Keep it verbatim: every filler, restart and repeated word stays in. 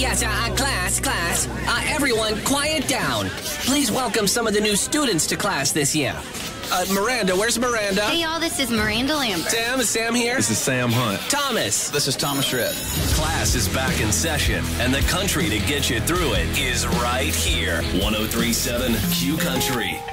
Yes, uh, class, class. Uh, everyone, quiet down. Please welcome some of the new students to class this year. Uh, Miranda, where's Miranda? Hey, y'all, this is Miranda Lambert. Sam, is Sam here? This is Sam Hunt. Thomas. This is Thomas Rhett. Class is back in session, and the country to get you through it is right here. one oh three point seven Q Country.